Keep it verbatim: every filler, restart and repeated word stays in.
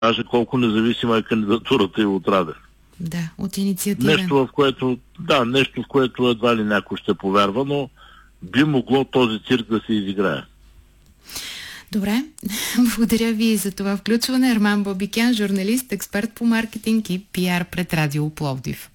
покаже колко независима е кандидатурата и от Радев. Да, от инициатива. Нещо, в което, да, нещо, в което едва ли някой ще повярва, но би могло този цирк да се изиграе. Добре, благодаря ви за това включване. Арман Бабикян, журналист, експерт по маркетинг и пиар пред Радио Пловдив.